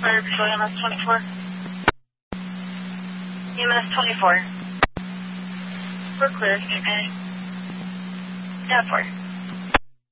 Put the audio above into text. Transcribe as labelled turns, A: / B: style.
A: Fire Patrol EMS 24. EMS 24. We're clear. Okay. Yeah, 4.